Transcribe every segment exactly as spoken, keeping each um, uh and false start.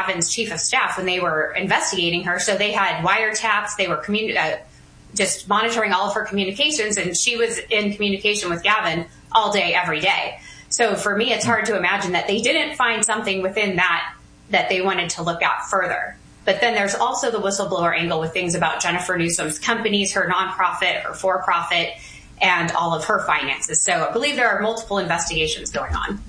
Gavin's chief of staff when they were investigating her. So they had wiretaps. They were communi- uh, just monitoring all of her communications, and she was in communication with Gavin all day, every day. So for me, it's hard to imagine that they didn't find something within that that they wanted to look at further. But then there's also the whistleblower angle with things about Jennifer Newsom's companies, her nonprofit, her for-profit, and all of her finances. So I believe there are multiple investigations going on.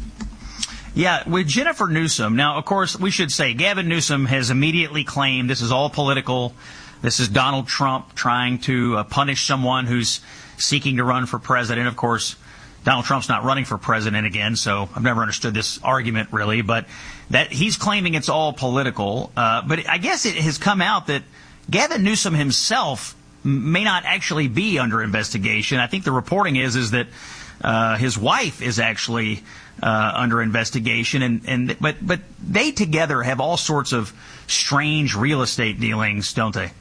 Yeah, with Jennifer Newsom, now, of course, we should say Gavin Newsom has immediately claimed this is all political. This is Donald Trump trying to uh, punish someone who's seeking to run for president. Of course, Donald Trump's not running for president again, so I've never understood this argument really. But that he's claiming it's all political. Uh, but I guess it has come out that Gavin Newsom himself may not actually be under investigation. I think the reporting is is that uh, his wife is actually uh, under investigation, and, and but but they together have all sorts of strange real estate dealings, don't they?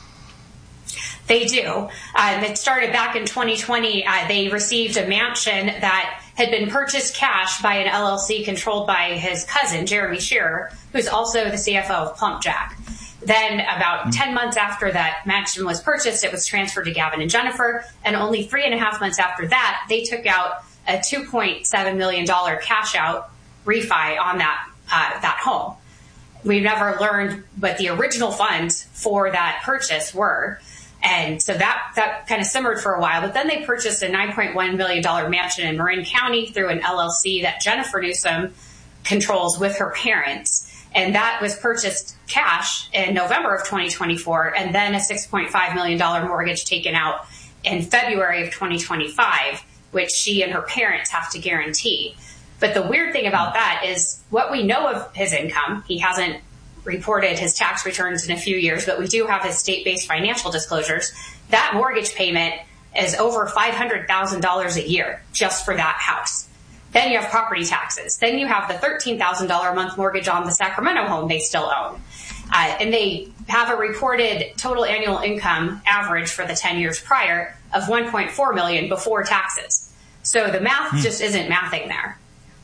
They do. Um, it started back in twenty twenty. Uh, they received a mansion that had been purchased cash by an L L C controlled by his cousin, Jeremy Shearer, who's also the C F O of Plump Jack. Then about mm-hmm. ten months after that mansion was purchased, it was transferred to Gavin and Jennifer. And only three and a half months after that, they took out a two point seven million dollars cash out refi on that uh, that home. We've never learned what the original funds for that purchase were. And so that, that kind of simmered for a while. But then they purchased a nine point one million dollars mansion in Marin County through an L L C that Jennifer Newsom controls with her parents. And that was purchased cash in November of twenty twenty-four, and then a six point five million dollars mortgage taken out in February of twenty twenty-five, which she and her parents have to guarantee. But the weird thing about that is what we know of his income. He hasn't reported his tax returns in a few years, but we do have his state-based financial disclosures. That mortgage payment is over five hundred thousand dollars a year just for that house. Then you have property taxes. Then you have the thirteen thousand dollars a month mortgage on the Sacramento home they still own. Uh, and they have a reported total annual income average for the ten years prior of one point four million dollars before taxes. So the math hmm. just isn't mathing there.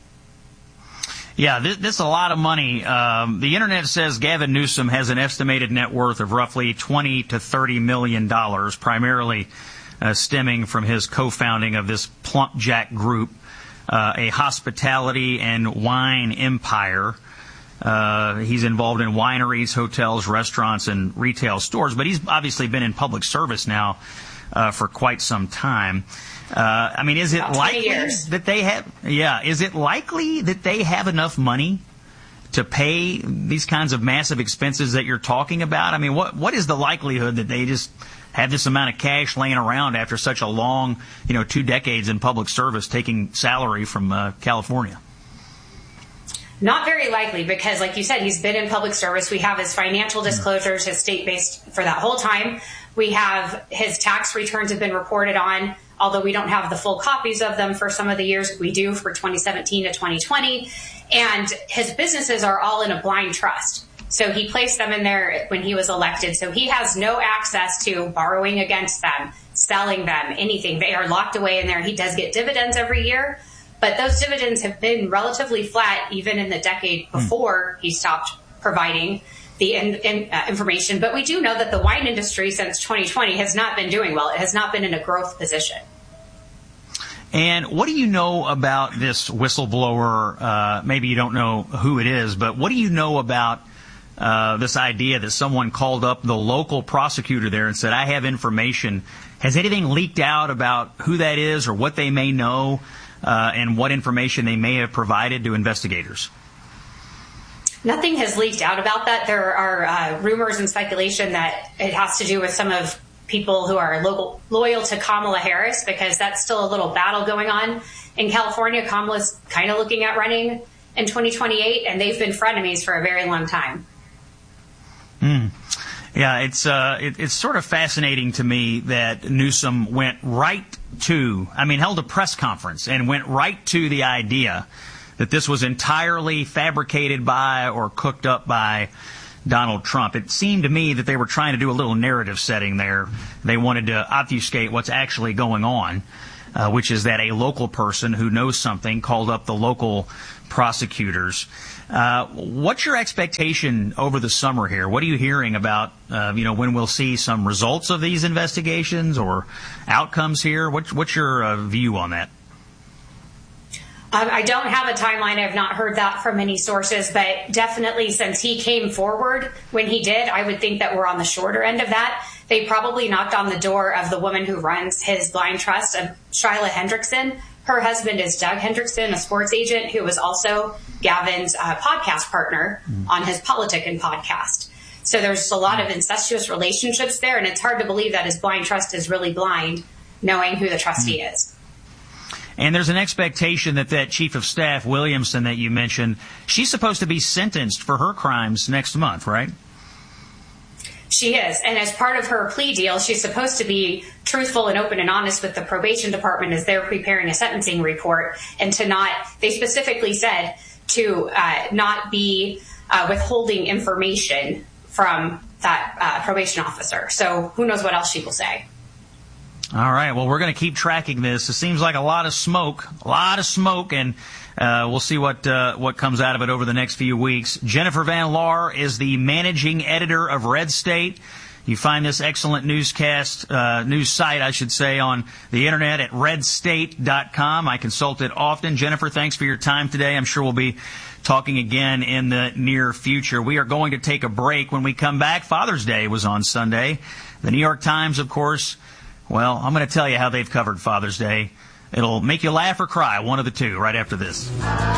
Yeah, this, this is a lot of money. Um, the internet says Gavin Newsom has an estimated net worth of roughly twenty to thirty million dollars, primarily uh, stemming from his co-founding of this Plump Jack Group, uh, a hospitality and wine empire. Uh, he's involved in wineries, hotels, restaurants, and retail stores, but he's obviously been in public service now uh, for quite some time. Uh, I mean, is it likely that they have, yeah, is it likely that they have enough money to pay these kinds of massive expenses that you're talking about? I mean, what what is the likelihood that they just have this amount of cash laying around after such a long, you know, two decades in public service taking salary from uh, California? Not very likely, because like you said, he's been in public service. We have his financial disclosures, his state-based for that whole time. We have his tax returns have been reported on, although we don't have the full copies of them for some of the years. We do for twenty seventeen to twenty twenty. And his businesses are all in a blind trust. So he placed them in there when he was elected. So he has no access to borrowing against them, selling them, anything. They are locked away in there. He does get dividends every year, but those dividends have been relatively flat even in the decade before he stopped providing the in, in, uh, information. But we do know that the wine industry since twenty twenty has not been doing well. It has not been in a growth position. And what do you know about this whistleblower? Uh, maybe you don't know who it is, but what do you know about uh, this idea that someone called up the local prosecutor there and said, I have information. Has anything leaked out about who that is or what they may know uh, and what information they may have provided to investigators? Nothing has leaked out about that. There are uh, rumors and speculation that it has to do with some of people who are local, loyal to Kamala Harris, because that's still a little battle going on in California. Kamala's kind of looking at running in twenty twenty-eight, and they've been frenemies for a very long time. Mm. Yeah, it's uh, it, it's sort of fascinating to me that Newsom went right to, I mean, held a press conference and went right to the idea that this was entirely fabricated by or cooked up by Donald Trump. It seemed to me that they were trying to do a little narrative setting there. They wanted to obfuscate what's actually going on. uh, which is that a local person who knows something called up the local prosecutors. Uh, what's your expectation over the summer here? What are you hearing about, uh, you know, when we'll see some results of these investigations or outcomes here? What, what's your uh, view on that? Um, I don't have a timeline. I've not heard that from any sources, but definitely since he came forward when he did, I would think that we're on the shorter end of that. They probably knocked on the door of the woman who runs his blind trust, of Shyla Hendrickson. Her husband is Doug Hendrickson, a sports agent who was also Gavin's uh, podcast partner on his Politicking podcast. So there's a lot of incestuous relationships there, and it's hard to believe that his blind trust is really blind, knowing who the trustee mm. is. And there's an expectation that that chief of staff, Williamson, that you mentioned, she's supposed to be sentenced for her crimes next month, right? She is. And as part of her plea deal, she's supposed to be truthful and open and honest with the probation department as they're preparing a sentencing report, and to not, they specifically said to uh, not be uh, withholding information from that uh, probation officer. So who knows what else she will say. All right. Well, we're going to keep tracking this. It seems like a lot of smoke, a lot of smoke, and uh, we'll see what uh, what comes out of it over the next few weeks. Jennifer Van Laar is the managing editor of Red State. You find this excellent newscast, uh, news site, I should say, on the internet at red state dot com. I consult it often. Jennifer, thanks for your time today. I'm sure we'll be talking again in the near future. We are going to take a break. When we come back, Father's Day was on Sunday. The New York Times, of course. Well, I'm going to tell you how they've covered Father's Day. It'll make you laugh or cry, one of the two, right after this.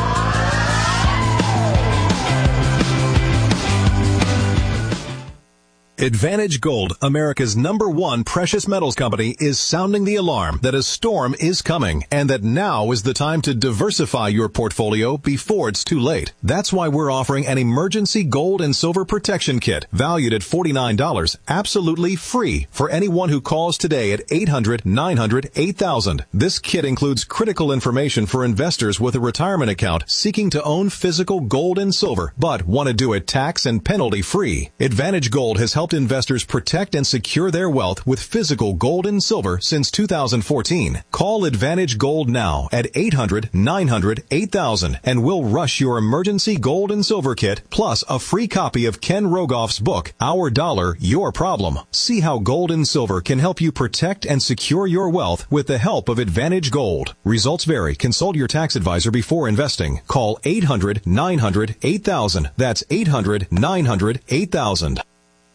Advantage Gold, America's number one precious metals company, is sounding the alarm that a storm is coming and that now is the time to diversify your portfolio before it's too late. That's why we're offering an emergency gold and silver protection kit valued at forty-nine dollars, absolutely free for anyone who calls today at eight hundred, nine hundred, eight thousand. This kit includes critical information for investors with a retirement account seeking to own physical gold and silver, but want to do it tax and penalty free. Advantage Gold has helped investors protect and secure their wealth with physical gold and silver since two thousand fourteen. Call Advantage Gold now at eight hundred, nine hundred, eight thousand and we'll rush your emergency gold and silver kit plus a free copy of Ken Rogoff's book, Our Dollar, Your Problem. See how gold and silver can help you protect and secure your wealth with the help of Advantage Gold. Results vary. Consult your tax advisor before investing. Call eight hundred, nine hundred, eight thousand. That's eight hundred, nine hundred, eight thousand.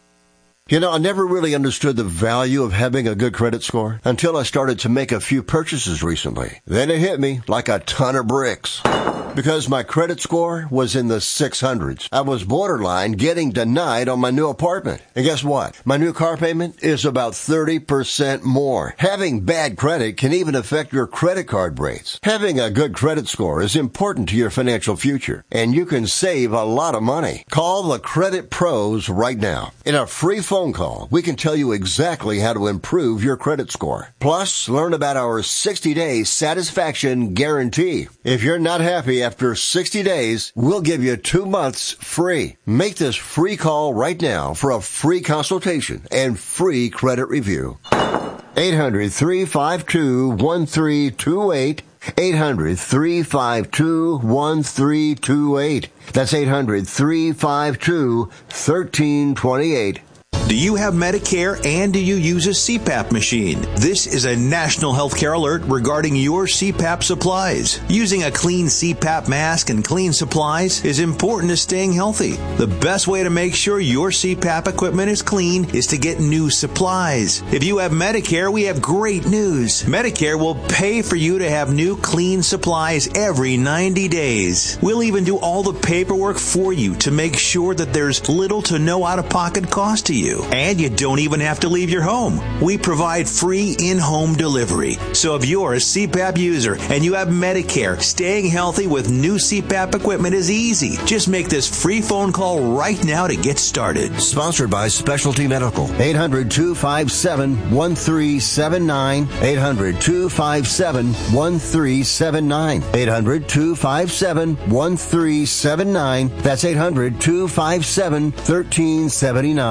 You know, I never really understood the value of having a good credit score until I started to make a few purchases recently. Then it hit me like a ton of bricks. Because my credit score was in the six hundreds. I was borderline getting denied on my new apartment. And guess what? My new car payment is about thirty percent more. Having bad credit can even affect your credit card rates. Having a good credit score is important to your financial future, and you can save a lot of money. Call the Credit Pros right now. In a free phone call, we can tell you exactly how to improve your credit score. Plus, learn about our sixty-day satisfaction guarantee. If you're not happy after sixty days, we'll give you two months free. Make this free call right now for a free consultation and free credit review. eight hundred, three five two, one three two eight. eight hundred, three five two, one three two eight. That's eight hundred, three five two, one three two eight. Do you have Medicare and do you use a C PAP machine? This is a national healthcare alert regarding your C PAP supplies. Using a clean C PAP mask and clean supplies is important to staying healthy. The best way to make sure your C PAP equipment is clean is to get new supplies. If you have Medicare, we have great news. Medicare will pay for you to have new clean supplies every ninety days. We'll even do all the paperwork for you to make sure that there's little to no out-of-pocket cost to you. And you don't even have to leave your home. We provide free in-home delivery. So if you're a C PAP user and you have Medicare, staying healthy with new C PAP equipment is easy. Just make this free phone call right now to get started. Sponsored by Specialty Medical. eight hundred, two five seven, one three seven nine. eight hundred, two five seven, one three seven nine. eight hundred, two five seven, one three seven nine. That's eight hundred, two five seven, one three seven nine.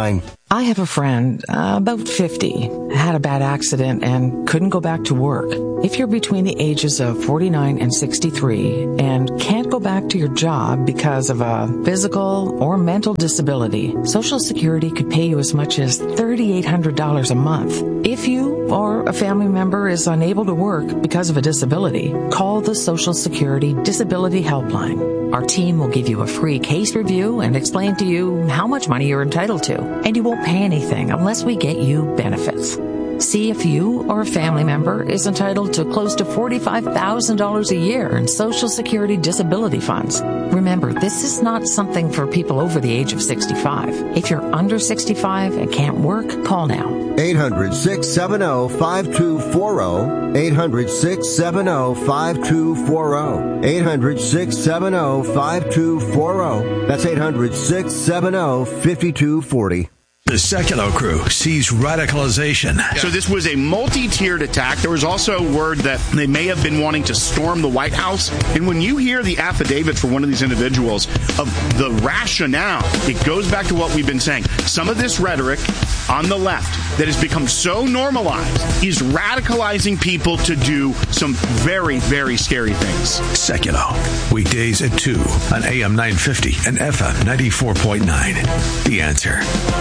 I have a friend, uh, about fifty, had a bad accident and couldn't go back to work. If you're between the ages of forty-nine and sixty-three and can't go back to your job because of a physical or mental disability, Social Security could pay you as much as three thousand eight hundred dollars a month. If you or a family member is unable to work because of a disability, call the Social Security Disability Helpline. Our team will give you a free case review and explain to you how much money you're entitled to, and you won't pay anything unless we get you benefits. See if you or a family member is entitled to close to forty-five thousand dollars a year in Social Security disability funds. Remember, this is not something for people over the age of sixty-five. If you're under sixty-five and can't work, call now. eight hundred, six seven zero, five two four zero. eight hundred, six seven zero, five two four zero. eight hundred, six seven zero, five two four zero. That's eight hundred, six seven zero, five two four zero. The Sekulow crew sees radicalization. So this was a multi-tiered attack. There was also word that they may have been wanting to storm the White House. And when you hear the affidavit for one of these individuals of the rationale, it goes back to what we've been saying. Some of this rhetoric on the left that has become so normalized is radicalizing people to do some very, very scary things. Sekulow, weekdays at two on A M nine fifty and F M ninety-four point nine. The Answer.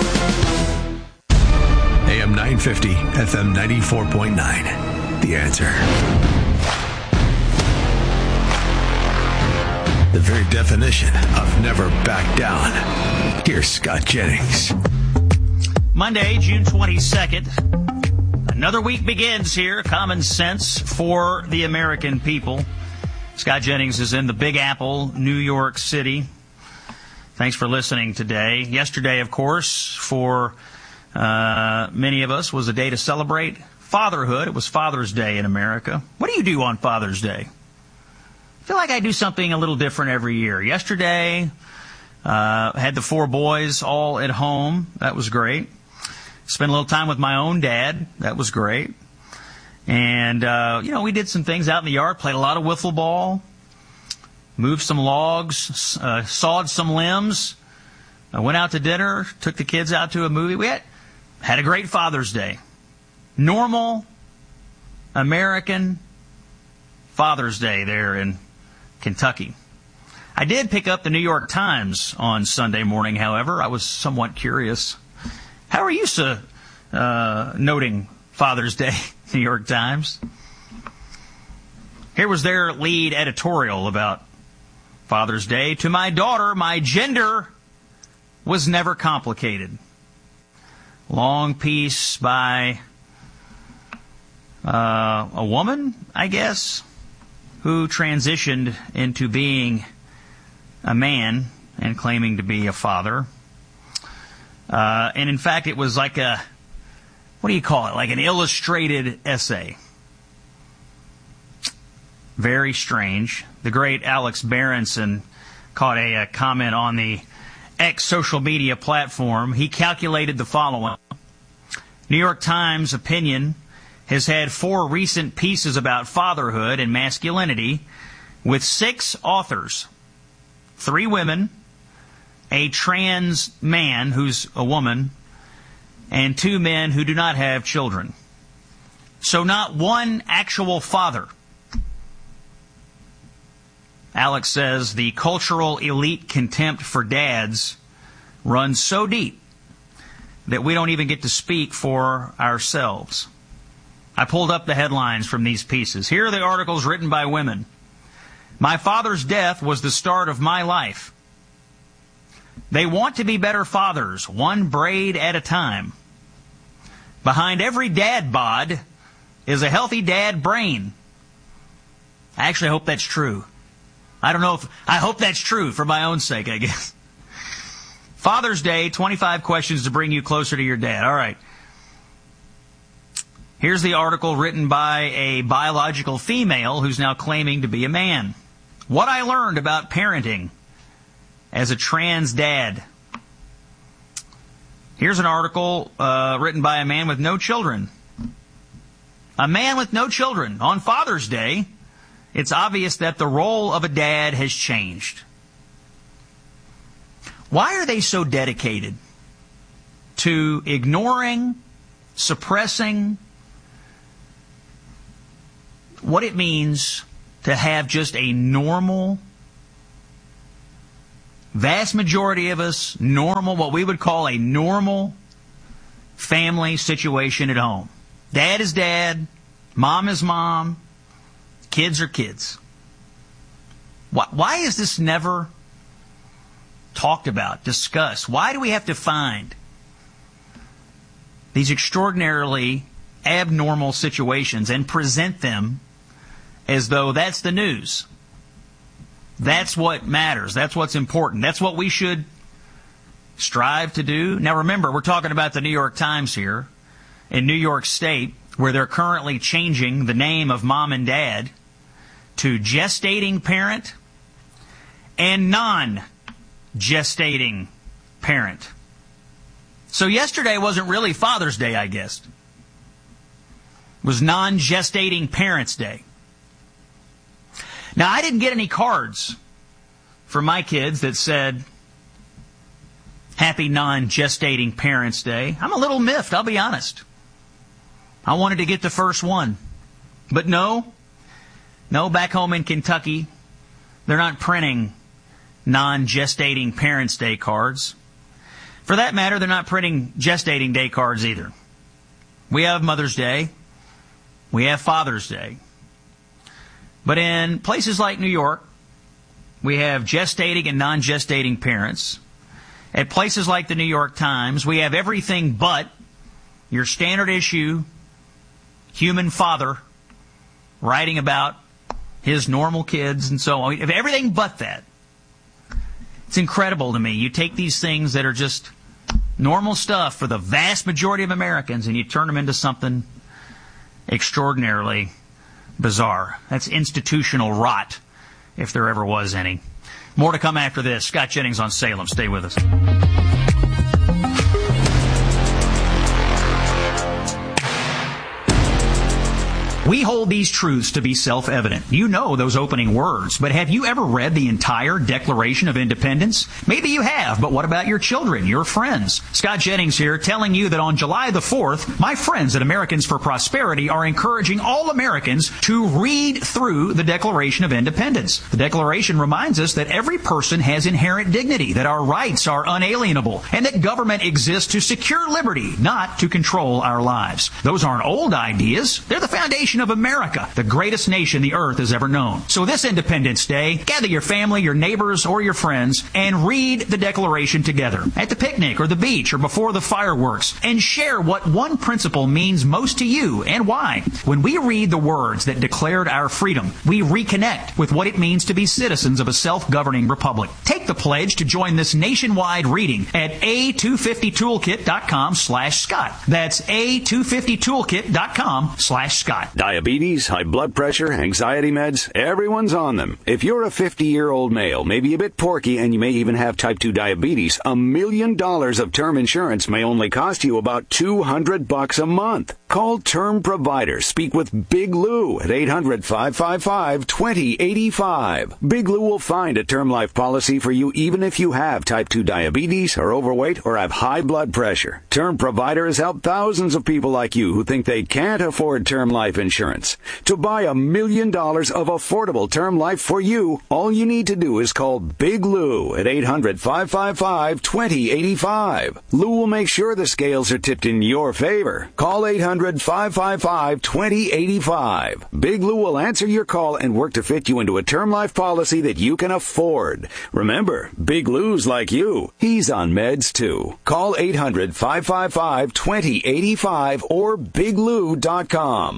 A M nine fifty, F M ninety-four point nine. The Answer. The very definition of never back down. Here's Scott Jennings. Monday, June twenty-second. Another week begins here. Common sense for the American people. Scott Jennings is in the Big Apple, New York City. Thanks for listening today. Yesterday, of course, for uh, many of us, was a day to celebrate fatherhood. It was Father's Day in America. What do you do on Father's Day? I feel like I do something a little different every year. Yesterday, uh, had the four boys all at home. That was great. Spent a little time with my own dad. That was great. And, uh, you know, we did some things out in the yard, played a lot of wiffle ball, moved some logs, uh, sawed some limbs, I went out to dinner, took the kids out to a movie. We had, had a great Father's Day. Normal American Father's Day there in Kentucky. I did pick up the New York Times on Sunday morning, however. I was somewhat curious. How are you so, uh, noting Father's Day, New York Times? Here was their lead editorial about Father's Day. To my daughter, my gender was never complicated. Long piece by uh, a woman, I guess, who transitioned into being a man and claiming to be a father. Uh, and in fact, it was like a, what do you call it? Like an illustrated essay. Very strange. The great Alex Berenson caught a, a comment on the X social media platform. He calculated the following. New York Times opinion has had four recent pieces about fatherhood and masculinity with six authors, three women, a trans man who's a woman, and two men who do not have children. So not one actual father. Alex says the cultural elite contempt for dads runs so deep that we don't even get to speak for ourselves. I pulled up the headlines from these pieces. Here are the articles written by women. My father's death was the start of my life. They want to be better fathers, one braid at a time. Behind every dad bod is a healthy dad brain. I actually hope that's true. I don't know if, I hope that's true for my own sake, I guess. Father's Day, twenty-five questions to bring you closer to your dad. All right. Here's the article written by a biological female who's now claiming to be a man. What I learned about parenting as a trans dad. Here's an article uh, written by a man with no children. A man with no children. On Father's Day, it's obvious that the role of a dad has changed. Why are they so dedicated to ignoring, suppressing what it means to have just a normal, vast majority of us, normal, what we would call a normal family situation at home. Dad is dad, mom is mom, kids are kids. Why, why is this never talked about, discussed? Why do we have to find these extraordinarily abnormal situations and present them as though that's the news? That's what matters. That's what's important. That's what we should strive to do. Now remember, we're talking about the New York Times here in New York State, where they're currently changing the name of mom and dad to gestating parent and non-gestating parent. So yesterday wasn't really Father's Day, I guess. It was non-gestating Parents' Day. Now, I didn't get any cards for my kids that said, Happy Non-Gestating Parents' Day. I'm a little miffed, I'll be honest. I wanted to get the first one. But no, no, back home in Kentucky, they're not printing non-gestating Parents' Day cards. For that matter, they're not printing gestating day cards either. We have Mother's Day. We have Father's Day. But in places like New York, we have gestating and non-gestating parents. At places like the New York Times, we have everything but your standard issue human father writing about his normal kids and so on. Everything but that. It's incredible to me. You take these things that are just normal stuff for the vast majority of Americans and you turn them into something extraordinarily bizarre. That's institutional rot, if there ever was any. More to come after this. Scott Jennings on Salem. Stay with us. We hold these truths to be self-evident. You know those opening words, but have you ever read the entire Declaration of Independence? Maybe you have, but what about your children, your friends? Scott Jennings here telling you that on July the fourth, my friends at Americans for Prosperity are encouraging all Americans to read through the Declaration of Independence. The Declaration reminds us that every person has inherent dignity, that our rights are unalienable, and that government exists to secure liberty, not to control our lives. Those aren't old ideas. They're the foundation of America, the greatest nation the earth has ever known. So this Independence Day, gather your family, your neighbors, or your friends and read the Declaration together at the picnic or the beach or before the fireworks and share what one principle means most to you and why. When we read the words that declared our freedom, we reconnect with what it means to be citizens of a self-governing republic. Take the pledge to join this nationwide reading at a two fifty toolkit dot com slash Scott. That's a two fifty toolkit dot com slash Scott. Diabetes, high blood pressure, anxiety meds, everyone's on them. If you're a fifty-year-old male, maybe a bit porky, and you may even have type two diabetes, a million dollars of term insurance may only cost you about two hundred bucks a month. Call Term Provider. Speak with Big Lou at eight hundred, five five five, two zero eight five. Big Lou will find a term life policy for you even if you have type two diabetes, are overweight, or have high blood pressure. Term Provider has helped thousands of people like you who think they can't afford term life insurance. To buy a million dollars of affordable term life for you, all you need to do is call Big Lou at eight hundred, five five five, two zero eight five. Lou will make sure the scales are tipped in your favor. Call eight hundred, five five five, two zero eight five. Big Lou will answer your call and work to fit you into a term life policy that you can afford. Remember, Big Lou's like you. He's on meds too. Call eight hundred, five five five, two zero eight five or big lou dot com.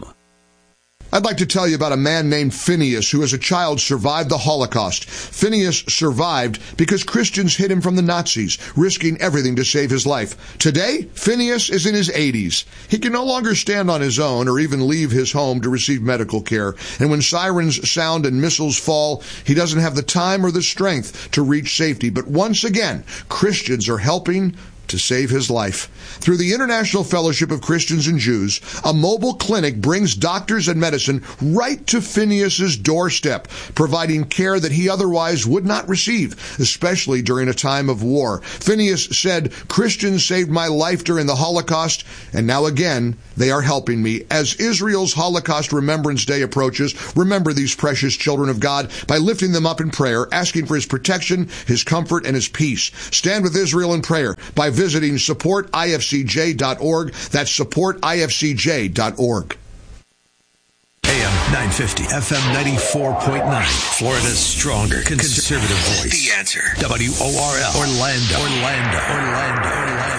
I'd like to tell you about a man named Phineas who as a child survived the Holocaust. Phineas survived because Christians hid him from the Nazis, risking everything to save his life. Today, Phineas is in his eighties. He can no longer stand on his own or even leave his home to receive medical care. And when sirens sound and missiles fall, he doesn't have the time or the strength to reach safety. But once again, Christians are helping to save his life. Through the International Fellowship of Christians and Jews, a mobile clinic brings doctors and medicine right to Phineas's doorstep, providing care that he otherwise would not receive, especially during a time of war. Phineas said, "Christians saved my life during the Holocaust, and now again, they are helping me." As Israel's Holocaust Remembrance Day approaches, remember these precious children of God by lifting them up in prayer, asking for his protection, his comfort, and his peace. Stand with Israel in prayer by visiting support I F C J dot org. That's support I F C J dot org. A M nine fifty, F M ninety-four point nine, Florida's stronger conservative voice. The Answer. W O R L. Orlando. Orlando. Orlando.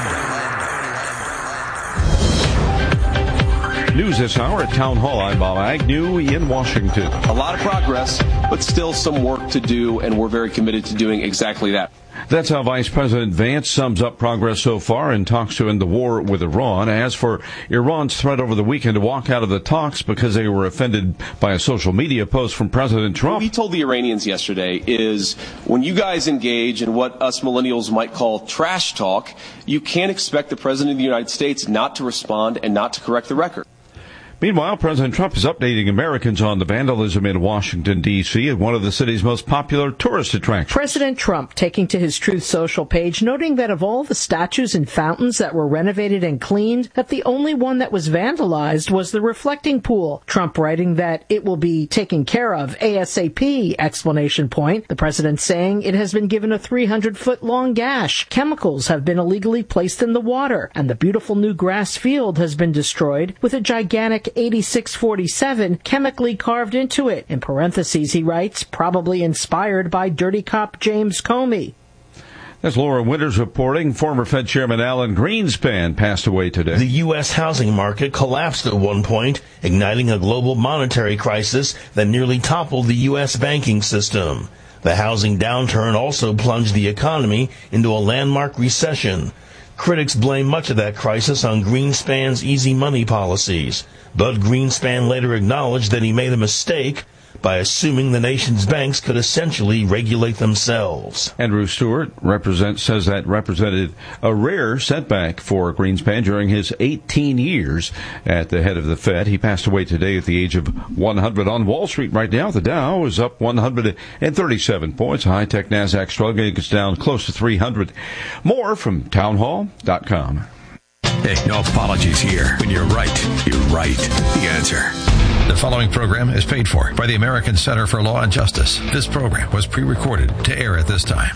Orlando. News this hour at Town Hall. I'm Bob Agnew in Washington. A lot of progress, but still some work to do, and we're very committed to doing exactly that. That's how Vice President Vance sums up progress so far in talks to end the war with Iran. As for Iran's threat over the weekend to walk out of the talks because they were offended by a social media post from President Trump. What we told the Iranians yesterday is when you guys engage in what us millennials might call trash talk, you can't expect the President of the United States not to respond and not to correct the record. Meanwhile, President Trump is updating Americans on the vandalism in Washington, D C at one of the city's most popular tourist attractions. President Trump taking to his Truth Social page, noting that of all the statues and fountains that were renovated and cleaned, that the only one that was vandalized was the reflecting pool. Trump writing that it will be taken care of ASAP, exclamation point. The president saying it has been given a three hundred foot long gash. Chemicals have been illegally placed in the water, and the beautiful new grass field has been destroyed with a gigantic eighty-six forty-seven chemically carved into it. In parentheses, he writes, probably inspired by dirty cop James Comey. That's Laura Winters reporting. Former Fed Chairman Alan Greenspan passed away today. The U S housing market collapsed at one point, igniting a global monetary crisis that nearly toppled the U S banking system. The housing downturn also plunged the economy into a landmark recession. Critics blame much of that crisis on Greenspan's easy money policies. But Greenspan later acknowledged that he made a mistake by assuming the nation's banks could essentially regulate themselves. Andrew Stewart represent, says that represented a rare setback for Greenspan during his eighteen years at the head of the Fed. He passed away today at the age of one hundred. On Wall Street right now, the Dow is up one hundred thirty-seven points. High-tech NASDAQ struggling, it's down close to three hundred. More from townhall dot com. Hey, no apologies here. When you're right, you're right. The Answer. The following program is paid for by the American Center for Law and Justice. This program was pre-recorded to air at this time.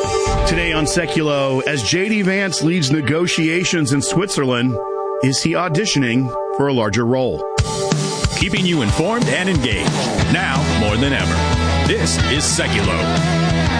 Today on Seculo, as J D. Vance leads negotiations in Switzerland, is he auditioning for a larger role? Keeping you informed and engaged, now more than ever. This is Seculo.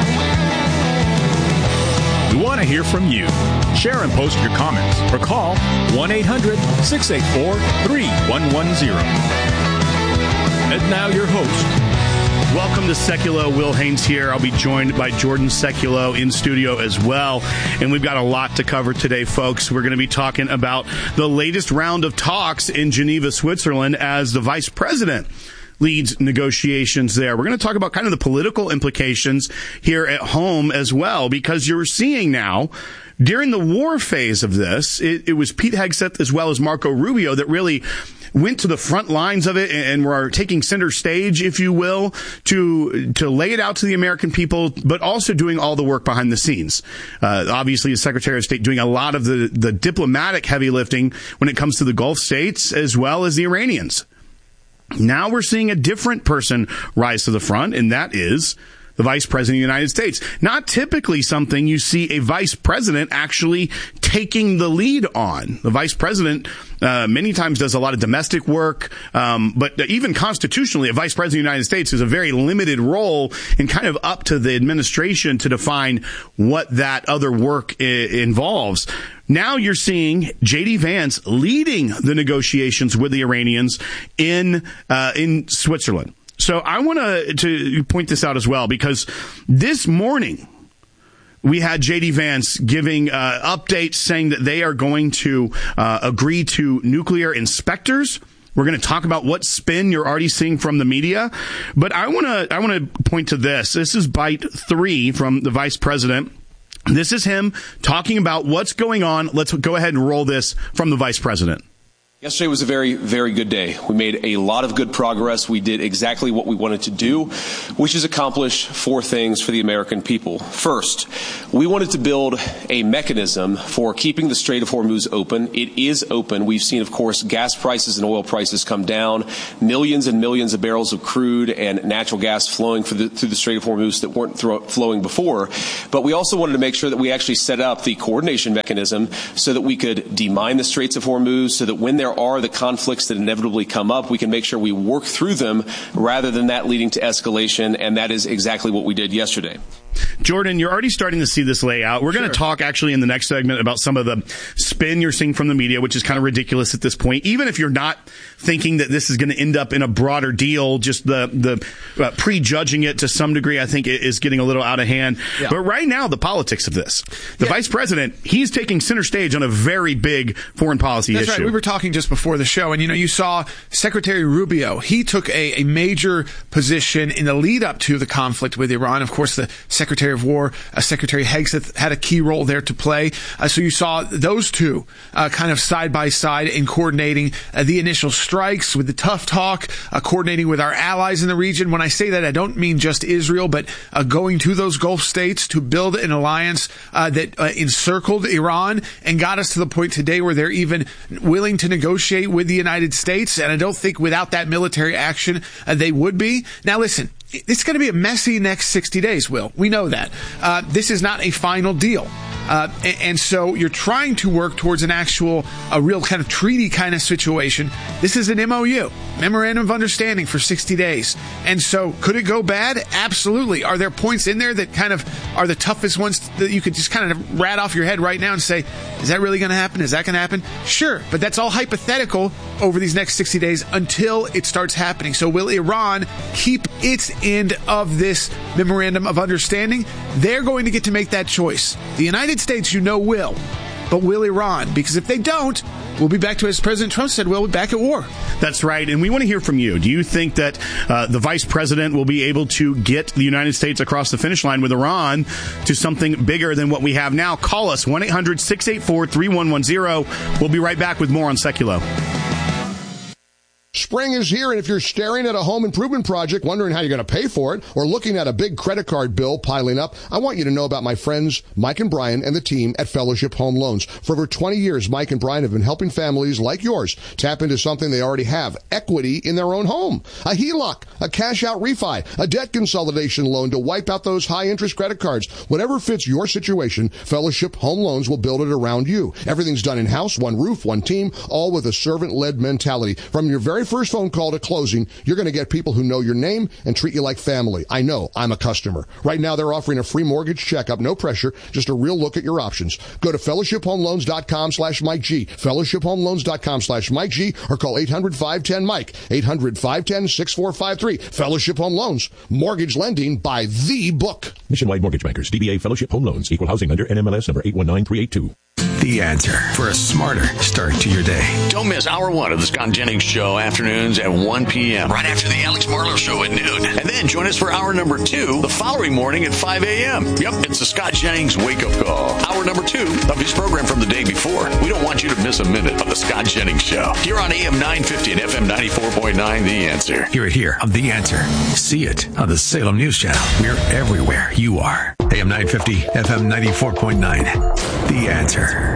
We want to hear from you. Share and post your comments or call one eight hundred six eight four three one one zero. And now your host. Welcome to Seculo. Will Haynes here. I'll be joined by Jordan Seculo in studio as well. And we've got a lot to cover today, folks. We're going to be talking about the latest round of talks in Geneva, Switzerland, as the vice president leads negotiations there. We're going to talk about kind of the political implications here at home as well, because you're seeing now, during the war phase of this, it, it was Pete Hegseth as well as Marco Rubio that really went to the front lines of it and were taking center stage, if you will, to to lay it out to the American people, but also doing all the work behind the scenes. Uh, obviously, the Secretary of State doing a lot of the, the diplomatic heavy lifting when it comes to the Gulf states as well as the Iranians. Now we're seeing a different person rise to the front, and that is the Vice President of the United States. Not typically something you see a Vice President actually taking the lead on. The Vice President uh, many times does a lot of domestic work, um, but even constitutionally, a Vice President of the United States is a very limited role and kind of up to the administration to define what that other work I- involves. Now you're seeing J D. Vance leading the negotiations with the Iranians in uh, in Switzerland. So I want to to point this out as well, because this morning we had J D. Vance giving uh, updates saying that they are going to uh, agree to nuclear inspectors. We're going to talk about what spin you're already seeing from the media. But I want to I want to point to this. This is bite three from the vice president This is him talking about what's going on. Let's go ahead and roll this from the vice president. Yesterday was a very, very good day. We made a lot of good progress. We did exactly what we wanted to do, which is accomplish four things for the American people. First, we wanted to build a mechanism for keeping the Strait of Hormuz open. It is open. We've seen, of course, gas prices and oil prices come down, millions and millions of barrels of crude and natural gas flowing through the, through the Strait of Hormuz that weren't thro- flowing before. But we also wanted to make sure that we actually set up the coordination mechanism so that we could demine the Straits of Hormuz, so that when there are the conflicts that inevitably come up, we can make sure we work through them rather than that leading to escalation, and that is exactly what we did yesterday. Jordan, you're already starting to see this layout. We're going to talk actually in the next segment about some of the spin you're seeing from the media, which is kind of ridiculous at this point. Even if you're not thinking that this is going to end up in a broader deal, just the the uh, prejudging it to some degree, I think is getting a little out of hand. Yeah. But right now, the politics of this, the yeah. vice president, he's taking center stage on a very big foreign policy That's issue. That's right. We were talking just before the show, and you know, you saw Secretary Rubio. He took a, a major position in the lead up to the conflict with Iran. Of course, the Secretary of War, uh, Secretary Hegseth, had a key role there to play. Uh, so you saw those two uh, kind of side by side in coordinating uh, the initial strikes with the tough talk, uh, coordinating with our allies in the region. When I say that, I don't mean just Israel, but uh, going to those Gulf states to build an alliance uh, that uh, encircled Iran and got us to the point today where they're even willing to negotiate with the United States. And I don't think without that military action, uh, they would be. Now, listen. It's going to be a messy next sixty days, Will. We know that. Uh, this is not a final deal. Uh, and, and so you're trying to work towards an actual, a real kind of treaty kind of situation. This is an M O U, Memorandum of Understanding for sixty days. And so could it go bad? Absolutely. Are there points in there that kind of are the toughest ones that you could just kind of rat off your head right now and say, is that really going to happen? Is that going to happen? Sure. But that's all hypothetical over these next sixty days until it starts happening. So will Iran keep its end of this Memorandum of Understanding? They're going to get to make that choice. The United States, you know, will. But will Iran? Because if they don't, we'll be back to, as President Trump said, we'll be back at war. That's right. And we want to hear from you. Do you think that uh, the vice president will be able to get the United States across the finish line with Iran to something bigger than what we have now? Call us, one eight hundred six eight four three one one zero. We'll be right back with more on Seculo. Spring is here, and if you're staring at a home improvement project, wondering how you're going to pay for it, or looking at a big credit card bill piling up, I want you to know about my friends Mike and Brian and the team at Fellowship Home Loans. For over twenty years, Mike and Brian have been helping families like yours tap into something they already have, equity in their own home. A H E L O C, a cash-out refi, a debt consolidation loan to wipe out those high-interest credit cards. Whatever fits your situation, Fellowship Home Loans will build it around you. Everything's done in-house, one roof, one team, all with a servant-led mentality. From your very first phone call to closing, you're going to get people who know your name and treat you like family. I know. I'm a customer. Right now, they're offering a free mortgage checkup. No pressure. Just a real look at your options. Go to fellowship home loans dot com slash Mike G. fellowship home loans dot com slash Mike G or call eight hundred five ten Mike. eight hundred five ten six four five three. Fellowship Home Loans. Mortgage lending by the book. Nationwide Mortgage Bankers. D B A Fellowship Home Loans. Equal housing lender. N M L S number eight one nine three eight two. The answer for a smarter start to your day. Don't miss hour one of the Scott Jennings Show, afternoons at one p.m. right after the Alex Marlowe Show at noon. And then join us for hour number two the following morning at five a.m. Yep, it's the Scott Jennings Wake Up Call. Hour number two of his program from the day before. We don't want you to miss a minute of the Scott Jennings Show. Here on A M nine fifty and F M ninety-four point nine, The Answer. Hear it here on The Answer. See it on the Salem News Channel. We're everywhere you are. A M nine fifty, F M ninety-four point nine, The Answer.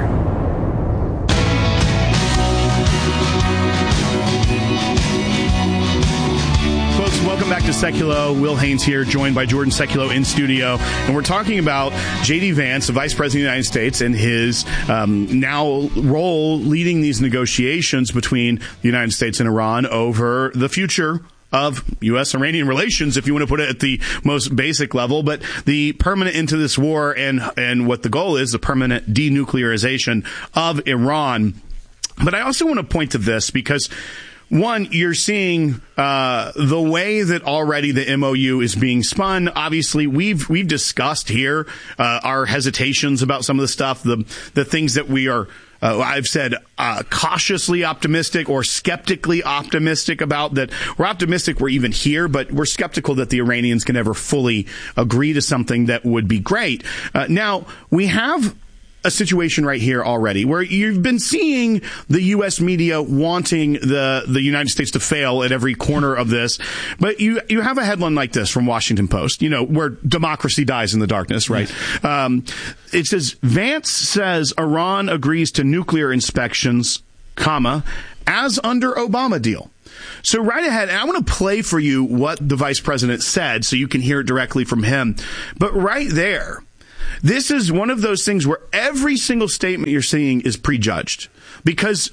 Welcome back to Seculo. Will Haynes here, joined by Jordan Seculo in studio. And we're talking about J D. Vance, the Vice President of the United States, and his um, now role leading these negotiations between the United States and Iran over the future of U S Iranian relations, if you want to put it at the most basic level, but the permanent end to this war and, and what the goal is, the permanent denuclearization of Iran. But I also want to point to this because, one, you're seeing uh the way that already the M O U is being spun. Obviously, we've we've discussed here uh, our hesitations about some of the stuff, the the things that we are Uh, I've said uh, cautiously optimistic or skeptically optimistic about that. We're optimistic we're even here, but we're skeptical that the Iranians can ever fully agree to something that would be great. Uh, now, we have a situation right here already where you've been seeing the U S media wanting the, the United States to fail at every corner of this. But you, you have a headline like this from Washington Post, you know, where democracy dies in the darkness, right? Um, it says, Vance says Iran agrees to nuclear inspections, comma, as under Obama deal. So right ahead, and I want to play for you what the vice president said so you can hear it directly from him. But right there, this is one of those things where every single statement you're seeing is prejudged, because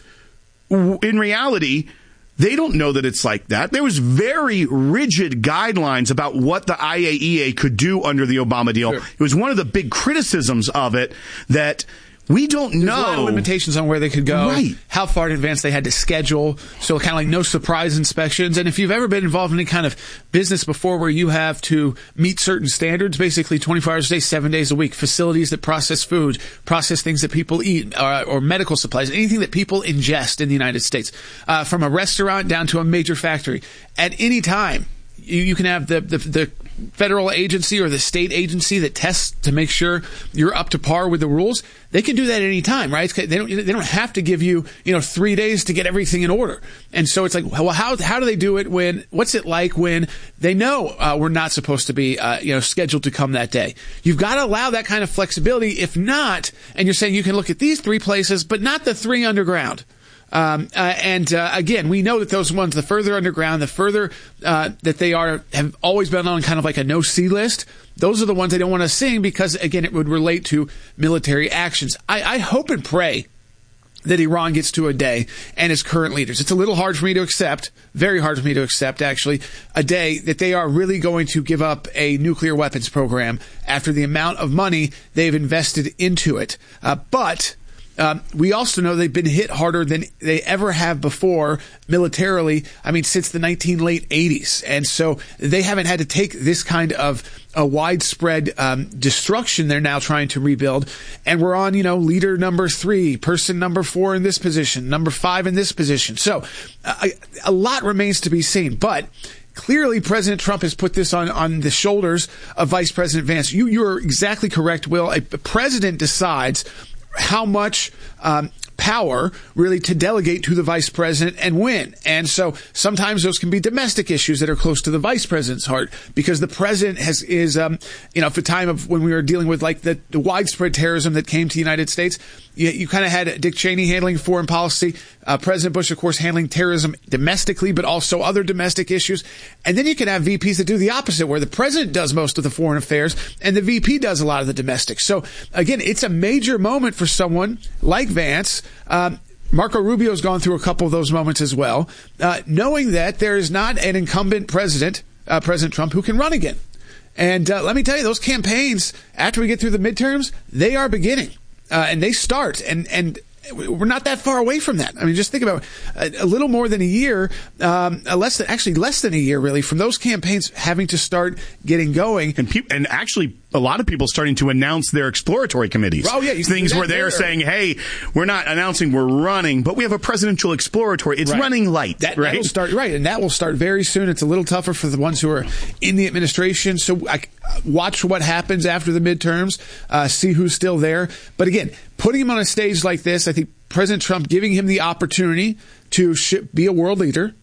in reality, they don't know that it's like that. There was very rigid guidelines about what the I A E A could do under the Obama deal. Sure. It was one of the big criticisms of it that we don't There's know. a lot of limitations on where they could go, right. How far in advance they had to schedule, so kind of like no surprise inspections. And if you've ever been involved in any kind of business before where you have to meet certain standards, basically twenty-four hours a day, seven days a week, facilities that process food, process things that people eat, or, or medical supplies, anything that people ingest in the United States, uh, from a restaurant down to a major factory, at any time, you, you can have the, the, the federal agency or the state agency that tests to make sure you're up to par with the rules. They can do that at any time, right? They don't, they don't have to give you, you know, three days to get everything in order. And so it's like, well, how, how do they do it when, what's it like when they know uh, we're not supposed to be, uh, you know, scheduled to come that day? You've got to allow that kind of flexibility. If not, and you're saying you can look at these three places, but not the three underground. Um, uh, and, uh, again, we know that those ones, the further underground, the further, uh, that they are, have always been on kind of like a no-see list. Those are the ones they don't want to sing because, again, it would relate to military actions. I, I hope and pray that Iran gets to a day and its current leaders. It's a little hard for me to accept, very hard for me to accept, actually, a day that they are really going to give up a nuclear weapons program after the amount of money they've invested into it. Uh, but... Um, we also know they've been hit harder than they ever have before militarily. I mean, since the nineteen late eighties. And so they haven't had to take this kind of a widespread um, destruction they're now trying to rebuild. And we're on, you know, leader number three, person number four in this position, number five in this position. So uh, a lot remains to be seen. But clearly, President Trump has put this on, on the shoulders of Vice President Vance. You, you're exactly correct, Will. A president decides how much um, power really to delegate to the vice president and when. And so sometimes those can be domestic issues that are close to the vice president's heart, because the president has is, um, you know, for time of when we were dealing with like the, the widespread terrorism that came to the United States, you, you kind of had Dick Cheney handling foreign policy, uh, President Bush, of course, handling terrorism domestically, but also other domestic issues. And then you can have V Ps that do the opposite, where the president does most of the foreign affairs and the V P does a lot of the domestic. So again, it's a major moment for someone like Vance. Um, Marco Rubio's gone through a couple of those moments as well, uh, knowing that there is not an incumbent president, uh, President Trump, who can run again. And uh, let me tell you, those campaigns, after we get through the midterms, they are beginning. Uh, and they start, and, and we're not that far away from that. I mean, just think about it. A, a little more than a year, um, less than, actually less than a year, really, from those campaigns having to start getting going. And, pe- and actually, a lot of people starting to announce their exploratory committees. Oh, yeah. Things where they're there. saying, hey, we're not announcing we're running, but we have a presidential exploratory. It's right. running light, that, right? That'll start, right, and that will start very soon. It's a little tougher for the ones who are in the administration. So I, watch what happens after the midterms, uh, see who's still there. But again, putting him on a stage like this, I think President Trump giving him the opportunity to sh- be a world leader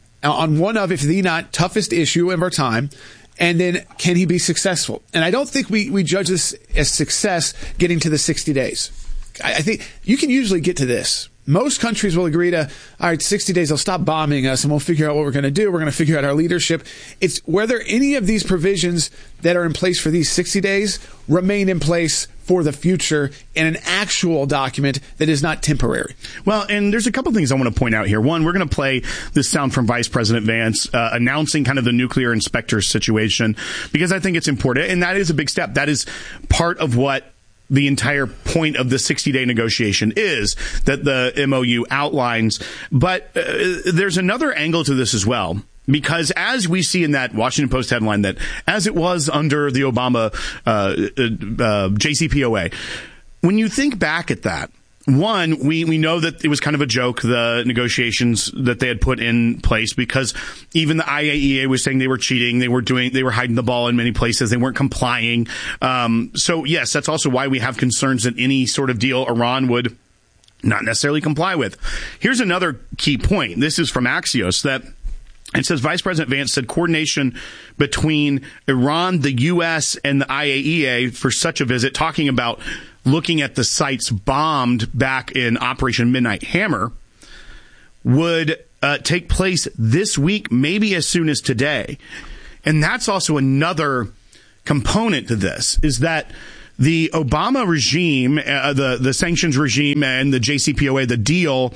on one of, if the not, toughest issue of our time. And then, can he be successful? And I don't think we, we judge this as success getting to the sixty days. I, I think you can usually get to this. Most countries will agree to, all right, sixty days, they'll stop bombing us and we'll figure out what we're going to do. We're going to figure out our leadership. It's whether any of these provisions that are in place for these sixty days remain in place for the future in an actual document that is not temporary. Well, and there's a couple things I want to point out here. One, we're going to play this sound from Vice President Vance uh, announcing kind of the nuclear inspector situation, because I think it's important. And that is a big step. That is part of what the entire point of the sixty-day negotiation is, that the M O U outlines. But uh, there's another angle to this as well. Because as we see in that Washington Post headline, that as it was under the Obama uh, uh, uh, J C P O A, when you think back at that, one, we, we know that it was kind of a joke, the negotiations that they had put in place, because even the I A E A was saying they were cheating. They were doing, they were hiding the ball in many places. They weren't complying. Um, so yes, that's also why we have concerns that any sort of deal Iran would not necessarily comply with. Here's another key point. This is from Axios, that it says Vice President Vance said coordination between Iran, the U S, and the I A E A for such a visit, talking about looking at the sites bombed back in Operation Midnight Hammer, would uh, take place this week, maybe as soon as today. And that's also another component to this, is that the Obama regime, uh, the, the sanctions regime and the J C P O A, the deal,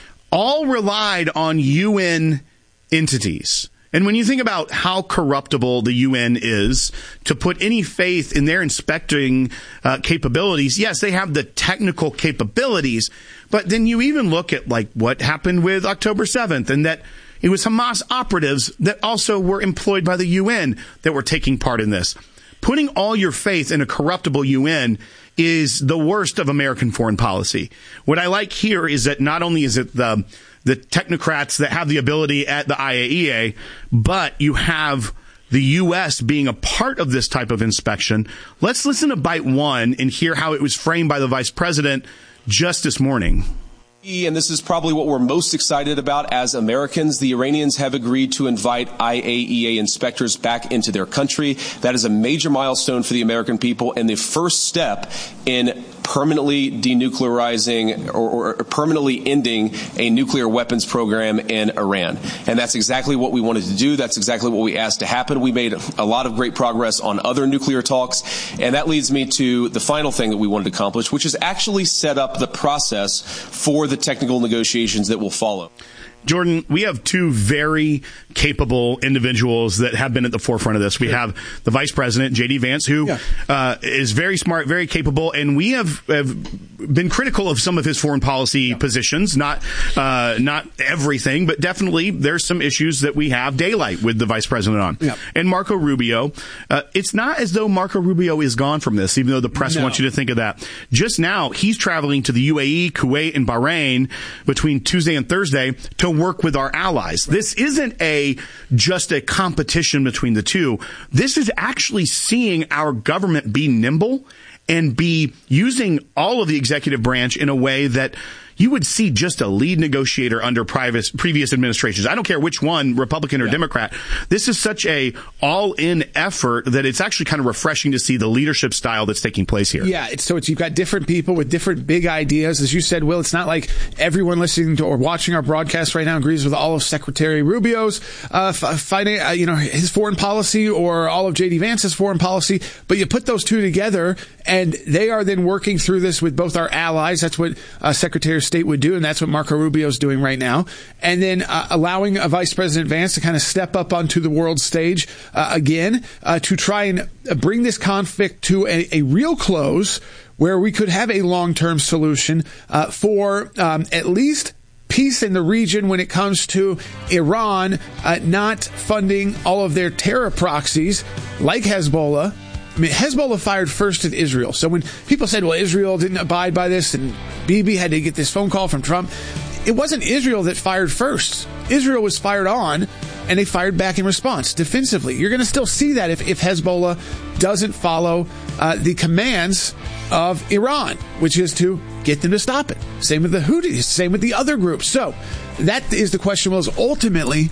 all relied on U N entities. And when you think about how corruptible the U N is, to put any faith in their inspecting uh, capabilities, yes, they have the technical capabilities, but then you even look at like what happened with October seventh, and that it was Hamas operatives that also were employed by the U N that were taking part in this. Putting all your faith in a corruptible U N is the worst of American foreign policy. What I like here is that not only is it the the technocrats that have the ability at the I A E A, but you have the U S being a part of this type of inspection. Let's listen to Bite One and hear how it was framed by the vice president just this morning. And this is probably what we're most excited about as Americans. The Iranians have agreed to invite I A E A inspectors back into their country. That is a major milestone for the American people and the first step in permanently denuclearizing or, or permanently ending a nuclear weapons program in Iran. And that's exactly what we wanted to do. That's exactly what we asked to happen. We made a lot of great progress on other nuclear talks. And that leads me to the final thing that we wanted to accomplish, which is actually set up the process for the technical negotiations that will follow. Jordan, we have two very capable individuals that have been at the forefront of this. We have the Vice President, J D. Vance, who yeah. uh, is very smart, very capable, and we have, have been critical of some of his foreign policy yeah. positions. Not uh, not everything, but definitely there's some issues that we have daylight with the Vice President on. Yeah. And Marco Rubio, uh, it's not as though Marco Rubio is gone from this, even though the press no. wants you to think of that. Just now, he's traveling to the U A E, Kuwait, and Bahrain between Tuesday and Thursday to work with our allies. Right. This isn't a just a competition between the two. This is actually seeing our government be nimble and be using all of the executive branch in a way that you would see just a lead negotiator under previous, previous administrations. I don't care which one, Republican or yeah. Democrat. This is such a all-in effort that it's actually kind of refreshing to see the leadership style that's taking place here. Yeah, it's, so it's, you've got different people with different big ideas. As you said, Will, it's not like everyone listening to or watching our broadcast right now agrees with all of Secretary Rubio's uh, fighting, uh, you know, his foreign policy or all of J D. Vance's foreign policy. But you put those two together, and they are then working through this with both our allies. That's what uh, Secretary of State would do, and that's what Marco Rubio is doing right now. And then uh, allowing uh, Vice President Vance to kind of step up onto the world stage uh, again uh, to try and bring this conflict to a, a real close where we could have a long-term solution uh, for um, at least peace in the region when it comes to Iran uh, not funding all of their terror proxies like Hezbollah. I mean, Hezbollah fired first at Israel. So when people said, well, Israel didn't abide by this and Bibi had to get this phone call from Trump, it wasn't Israel that fired first. Israel was fired on, and they fired back in response defensively. You're going to still see that if, if Hezbollah doesn't follow uh, the commands of Iran, which is to get them to stop it. Same with the Houthis, same with the other groups. So that is the question, was ultimately,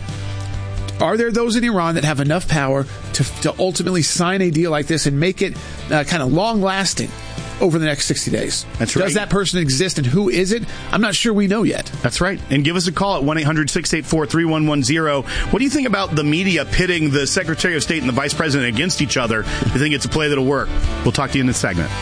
are there those in Iran that have enough power to, to ultimately sign a deal like this and make it uh, kind of long-lasting over the next sixty days? That's right. Does that person exist, and who is it? I'm not sure we know yet. That's right. And give us a call at one eight hundred six eight four three one one zero. What do you think about the media pitting the Secretary of State and the Vice President against each other? You think it's a play that'll work? We'll talk to you in this segment.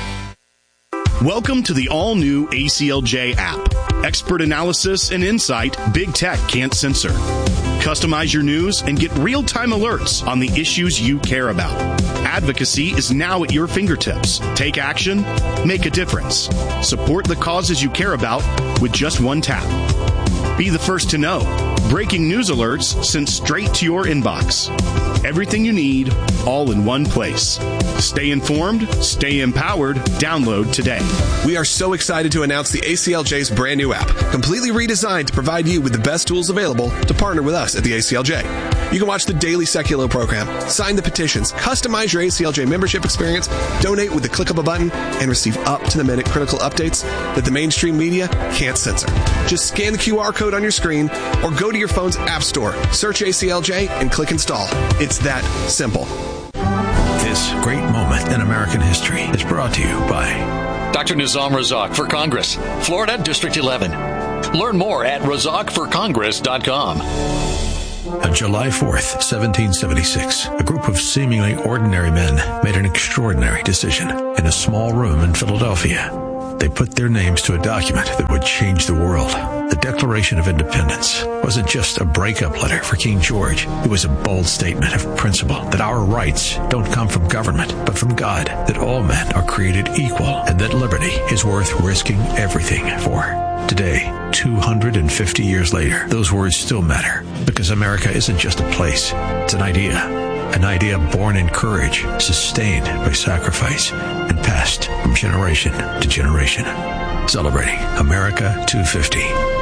Welcome to the all-new A C L J app. Expert analysis and insight big tech can't censor. Customize your news and get real-time alerts on the issues you care about. Advocacy is now at your fingertips. Take action, make a difference. Support the causes you care about with just one tap. Be the first to know. breaking news alerts sent straight to your inbox. Everything you need, all in one place. Stay informed, stay empowered. Download today. We are so excited to announce the A C L J's brand new app, completely redesigned to provide you with the best tools available to partner with us at the A C L J. You can watch the daily Secular program, sign the petitions, customize your A C L J membership experience, donate with the click of a button, and receive up-to-the-minute critical updates that the mainstream media can't censor. Just scan the Q R code on your screen or go to your phone's app store, search A C L J, and click install. It's that simple. This great moment in American history is brought to you by Doctor Nizam Razak for Congress, Florida District eleven. Learn more at razak for congress dot com. On July fourth, seventeen seventy-six, a group of seemingly ordinary men made an extraordinary decision in a small room in Philadelphia. They put their names to a document that would change the world. The Declaration of Independence wasn't just a breakup letter for King George. It was a bold statement of principle that our rights don't come from government, but from God, that all men are created equal, and that liberty is worth risking everything for. Today, two hundred fifty years later, those words still matter, because America isn't just a place, it's an idea. An idea born in courage, sustained by sacrifice, and passed from generation to generation. Celebrating America two fifty.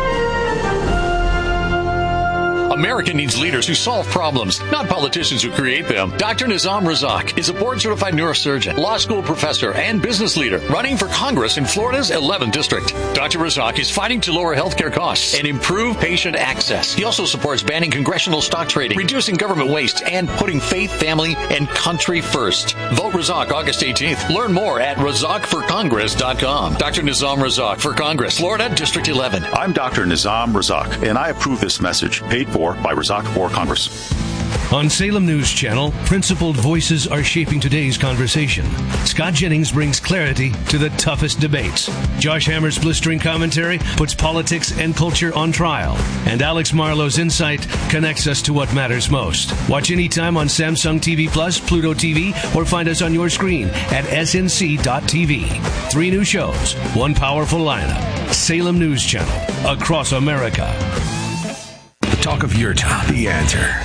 America needs leaders who solve problems, not politicians who create them. Doctor Nizam Razak is a board-certified neurosurgeon, law school professor, and business leader running for Congress in Florida's eleventh District. Doctor Razak is fighting to lower healthcare costs and improve patient access. He also supports banning congressional stock trading, reducing government waste, and putting faith, family, and country first. Vote Razak August eighteenth. Learn more at razak for congress dot com. Doctor Nizam Razak for Congress, Florida District eleven. I'm Doctor Nizam Razak, and I approve this message, paid for by Razak for Congress. On Salem News Channel, principled voices are shaping today's conversation. Scott Jennings brings clarity to the toughest debates. Josh Hammer's blistering commentary puts politics and culture on trial. And Alex Marlowe's insight connects us to what matters most. Watch anytime on Samsung T V Plus, Pluto T V, or find us on your screen at S N C dot T V. Three new shows, one powerful lineup. Salem News Channel, across America. The talk of your town, The Answer.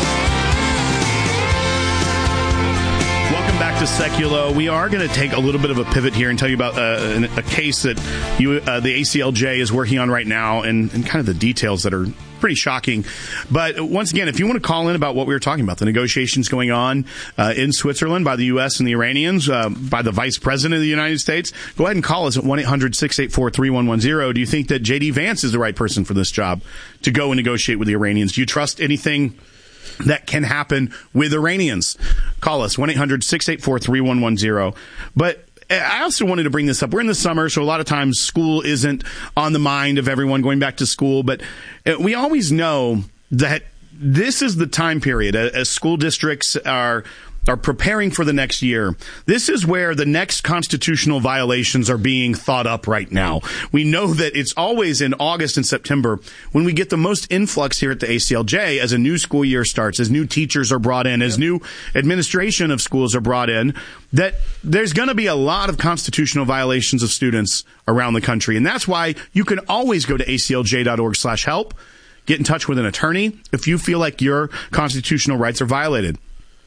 Welcome back to Seculo. We are going to take a little bit of a pivot here and tell you about uh, a case that you, uh, the A C L J is working on right now, and, and kind of the details that are pretty shocking. But once again, if you want to call in about what we were talking about, the negotiations going on uh, in Switzerland by the U S and the Iranians, uh, by the Vice President of the United States, go ahead and call us at one eight hundred six eight four three one one zero. Do you think that J D Vance is the right person for this job to go and negotiate with the Iranians? Do you trust anything that can happen with Iranians? Call us, one eight hundred six eight four three one one zero. But I also wanted to bring this up. We're in the summer, so a lot of times school isn't on the mind of everyone going back to school. But we always know that this is the time period as school districts are are preparing for the next year. This is where the next constitutional violations are being thought up right now. We know that it's always in August and September when we get the most influx here at the A C L J as a new school year starts, as new teachers are brought in, as new administration of schools are brought in, that there's going to be a lot of constitutional violations of students around the country. And that's why you can always go to A C L J dot org slash help, get in touch with an attorney if you feel like your constitutional rights are violated.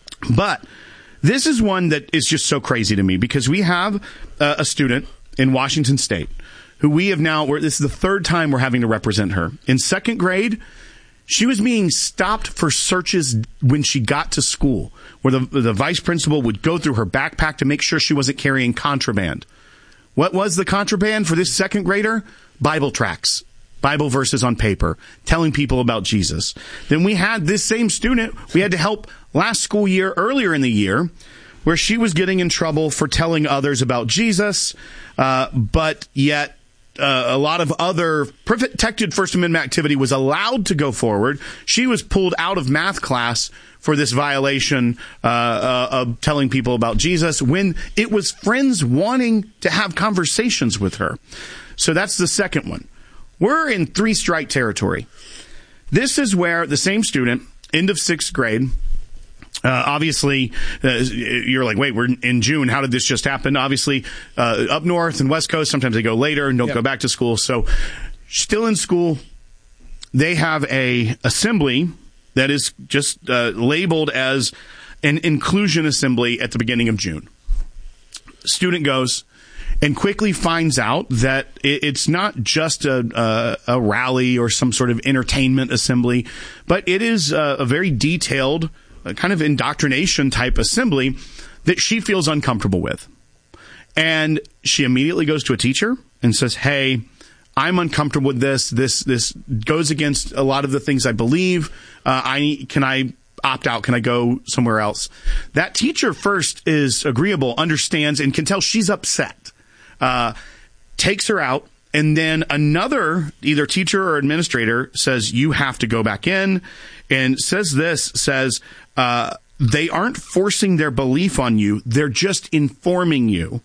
But this is one that is just so crazy to me because we have uh, a student in Washington State who we have now, we're, this is the third time we're having to represent her. In second grade, she was being stopped for searches when she got to school, where the, the vice principal would go through her backpack to make sure she wasn't carrying contraband. What was the contraband for this second grader? Bible tracts. Bible verses on paper, telling people about Jesus. Then we had this same student, we had to help last school year, earlier in the year, where she was getting in trouble for telling others about Jesus, uh, but yet uh, a lot of other protected First Amendment activity was allowed to go forward. She was pulled out of math class for this violation uh, uh, of telling people about Jesus when it was friends wanting to have conversations with her. So that's the second one. We're in three strike territory. This is where the same student, end of sixth grade, uh, obviously, uh, you're like, wait, we're in June. How did this just happen? Obviously, uh, up north and West Coast, sometimes they go later and don't yep. go back to school. So still in school. they have a assembly that is just uh, labeled as an inclusion assembly at the beginning of June. Student goes and quickly finds out that it's not just a, a, a rally or some sort of entertainment assembly, but it is a, a very detailed uh, kind of indoctrination type assembly that she feels uncomfortable with. And she immediately goes to a teacher and says, hey, I'm uncomfortable with this. This this goes against a lot of the things I believe. Uh, I can I opt out? Can I go somewhere else? That teacher first is agreeable, understands, and can tell she's upset. Uh, takes her out, and then another either teacher or administrator says, you have to go back in, and says this, says, uh, they aren't forcing their belief on you. They're just informing you,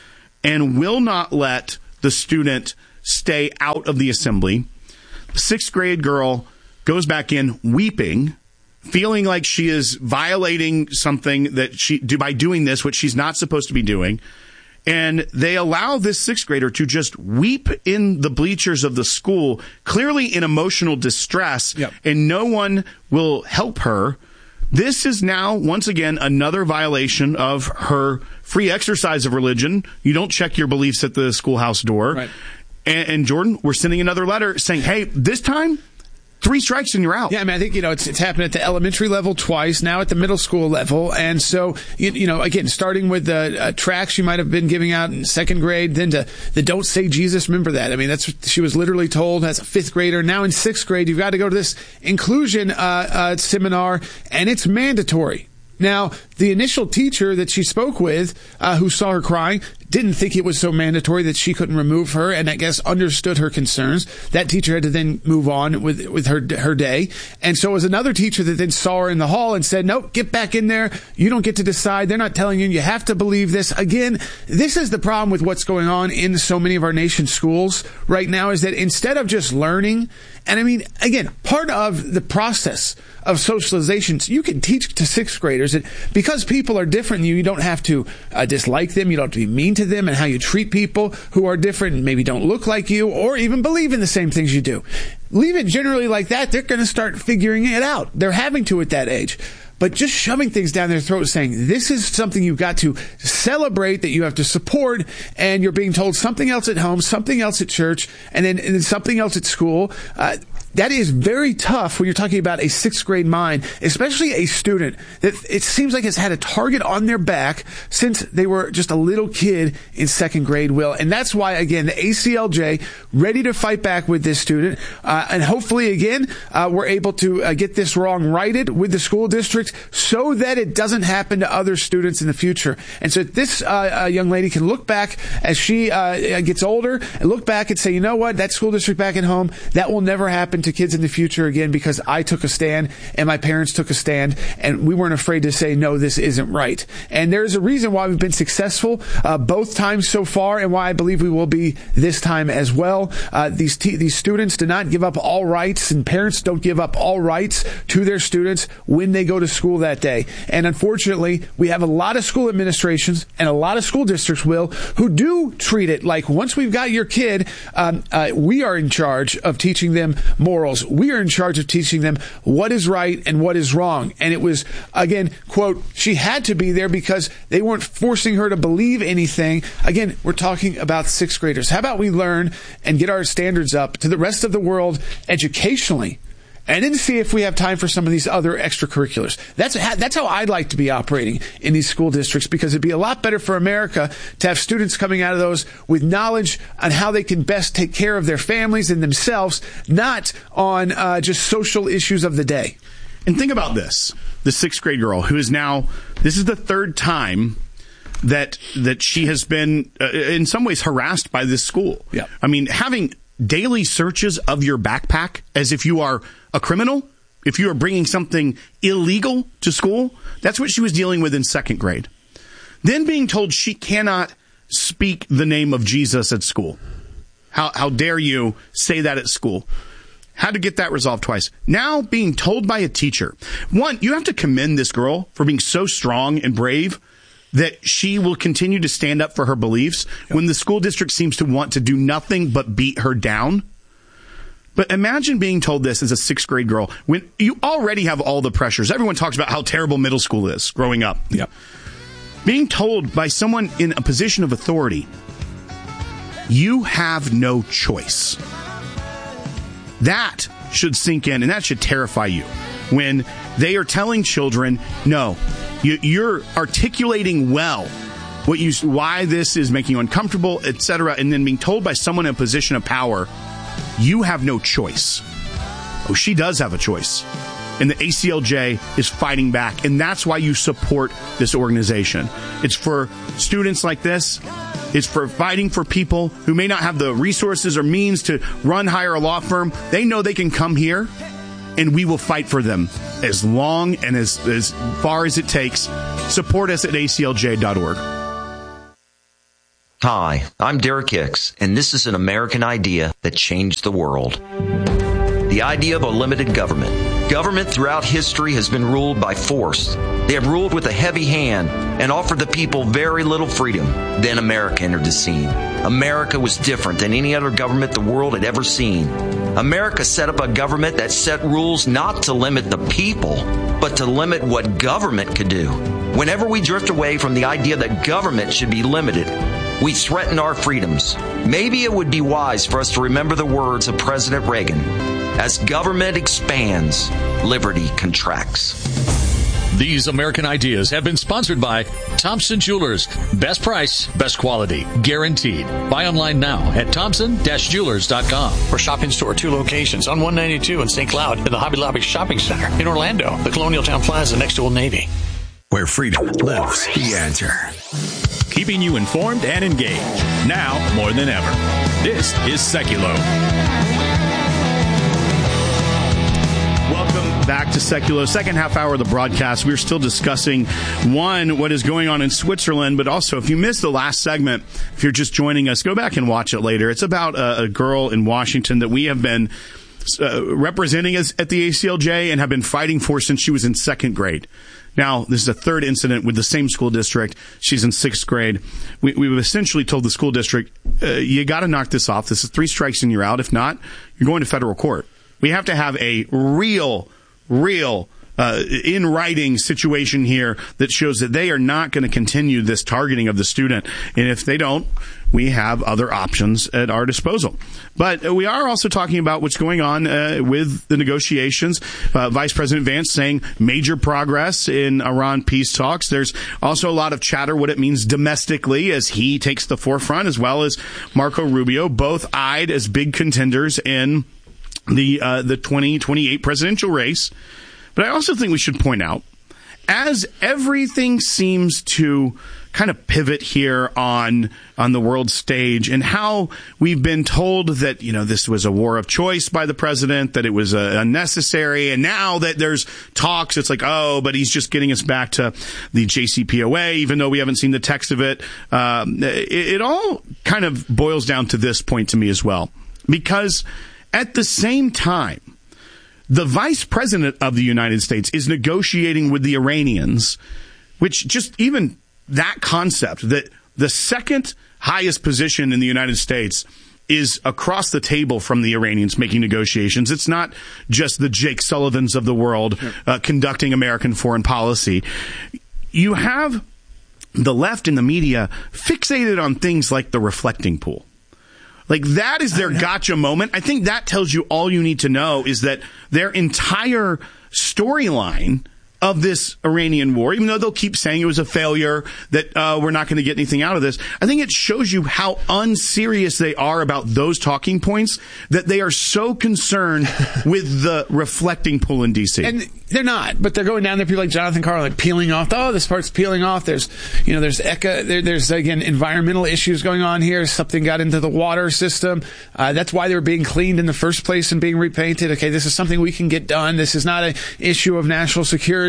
and will not let the student stay out of the assembly. The sixth grade girl goes back in weeping, feeling like she is violating something that she do by doing this, which she's not supposed to be doing. And they allow this sixth grader to just weep in the bleachers of the school, clearly in emotional distress, yep. and no one will help her. This is now, once again, another violation of her free exercise of religion. You don't check your beliefs at the schoolhouse door. Right. And, and Jordan, we're sending another letter saying, hey, this time, three strikes and you're out. Yeah, I mean, I think, you know, it's it's happened at the elementary level twice, now at the middle school level. And so, you, you know, again, starting with the uh, tracts you might have been giving out in second grade, then to the Don't Say Jesus, remember that. I mean, that's what she was literally told as a fifth grader. Now in sixth grade, you've got to go to this inclusion uh, uh, seminar, and it's mandatory. Now, the initial teacher that she spoke with, uh, who saw her crying, didn't think it was so mandatory that she couldn't remove her, and I guess understood her concerns. That teacher had to then move on with with her her day. And so it was another teacher that then saw her in the hall and said, nope, get back in there. You don't get to decide. They're not telling you. You have to believe this. Again, this is the problem with what's going on in so many of our nation's schools right now, is that instead of just learning, and I mean, again, part of the process of socialization, you can teach to sixth graders that because people are different than you, you don't have to uh, dislike them. You don't have to be mean to them, and how you treat people who are different and maybe don't look like you or even believe in the same things you do. Leave it generally like that. They're going to start figuring it out. They're having to at that age. But just shoving things down their throat, saying this is something you've got to celebrate, that you have to support, and you're being told something else at home, something else at church, and then, and then something else at school. Uh, that is very tough when you're talking about a sixth grade mind, especially a student that it seems like has had a target on their back since they were just a little kid in second grade, Will. And that's why, again, the A C L J ready to fight back with this student. Uh, and hopefully, again, uh, we're able to uh, get this wrong righted with the school district so that it doesn't happen to other students in the future. And so this uh, uh, young lady can look back as she uh, gets older and look back and say, you know what, that school district back at home, that will never happen to kids in the future again, because I took a stand and my parents took a stand, and we weren't afraid to say, no, this isn't right. And there's a reason why we've been successful uh, both times so far, and why I believe we will be this time as well. Uh, these t- these students do not give up all rights, and parents don't give up all rights to their students when they go to school that day. And unfortunately, we have a lot of school administrations and a lot of school districts, Will, who do treat it like once we've got your kid, um, uh, we are in charge of teaching them morals. We are in charge of teaching them what is right and what is wrong. And it was, again, quote, she had to be there because they weren't forcing her to believe anything. Again, we're talking about sixth graders. How about we learn and get our standards up to the rest of the world educationally, and then see if we have time for some of these other extracurriculars. That's how, that's how I'd like to be operating in these school districts, because it'd be a lot better for America to have students coming out of those with knowledge on how they can best take care of their families and themselves, not on uh, just social issues of the day. And think about this. The sixth grade girl who is now, this is the third time that that she has been uh, in some ways harassed by this school. Yeah. I mean, having daily searches of your backpack as if you are a criminal, if you are bringing something illegal to school, that's what she was dealing with in second grade. Then being told she cannot speak the name of Jesus at school. How how dare you say that at school? Had to get that resolved twice. Now being told by a teacher. One, you have to commend this girl for being so strong and brave that she will continue to stand up for her beliefs when the school district seems to want to do nothing but beat her down. But imagine being told this as a sixth grade girl when you already have all the pressures. Everyone talks about how terrible middle school is growing up. Yep. Being told by someone in a position of authority, you have no choice. That should sink in, and that should terrify you when they are telling children, no, you, you're articulating well what you, why this is making you uncomfortable, et cetera, and then being told by someone in a position of power, you have no choice. Oh, she does have a choice. And the A C L J is fighting back, and that's why you support this organization. It's for students like this. It's for fighting for people who may not have the resources or means to run, hire a law firm. They know they can come here, and we will fight for them as long and as, as far as it takes. Support us at A C L J dot org. Hi, I'm Derek Hicks, and this is an American idea that changed the world. The idea of a limited government. Government throughout history has been ruled by force. They have ruled with a heavy hand and offered the people very little freedom. Then America entered the scene. America was different than any other government the world had ever seen. America set up a government that set rules not to limit the people, but to limit what government could do. Whenever we drift away from the idea that government should be limited, we threaten our freedoms. Maybe it would be wise for us to remember the words of President Reagan. As government expands, liberty contracts. These American ideas have been sponsored by Thompson Jewelers. Best price, best quality, guaranteed. Buy online now at thompson dash jewelers dot com. For shopping store, two locations on one ninety-two in Saint Cloud and the Hobby Lobby Shopping Center in Orlando, the Colonial Town Plaza next to Old Navy. Where freedom lives, the answer. Keeping you informed and engaged, now more than ever. This is Seculo. Welcome back to Seculo. Second half hour of the broadcast. We're still discussing, one, what is going on in Switzerland, but also, if you missed the last segment, if you're just joining us, go back and watch it later. It's about a, a girl in Washington that we have been uh, representing as, at the A C L J and have been fighting for since she was in second grade. Now, this is a third incident with the same school district. She's in sixth grade. We, we've essentially told the school district, uh, you got to knock this off. This is three strikes and you're out. If not, you're going to federal court. We have to have a real, real uh, in writing situation here that shows that they are not going to continue this targeting of the student. And if they don't, we have other options at our disposal. But we are also talking about what's going on uh, with the negotiations. Uh, Vice President Vance saying major progress in Iran peace talks. There's also a lot of chatter what it means domestically as he takes the forefront, as well as Marco Rubio, both eyed as big contenders in the uh, the twenty twenty-eight presidential race. But I also think we should point out, as everything seems to kind of pivot here on on the world stage, and how we've been told that, you know, this was a war of choice by the president, that it was uh, unnecessary, and now that there's talks, it's like, oh, but he's just getting us back to the J C P O A, even though we haven't seen the text of it. Um, it, it all kind of boils down to this point to me as well, because at the same time, the vice president of the United States is negotiating with the Iranians, which just even that concept that the second highest position in the United States is across the table from the Iranians making negotiations. It's not just the Jake Sullivans of the world uh, conducting American foreign policy. You have the left and the media fixated on things like the reflecting pool. Like, that is their gotcha moment. I think that tells you all you need to know, is that their entire storyline of this Iranian war, even though they'll keep saying it was a failure, that uh, we're not going to get anything out of this, I think it shows you how unserious they are about those talking points, that they are so concerned with the reflecting pool in D C. And they're not, but they're going down there. People like Jonathan Carr, like peeling off. Oh, this part's peeling off. There's, you know, there's eco, there, there's again environmental issues going on here. Something got into the water system. Uh, that's why they were being cleaned in the first place and being repainted. Okay, this is something we can get done. This is not an issue of national security.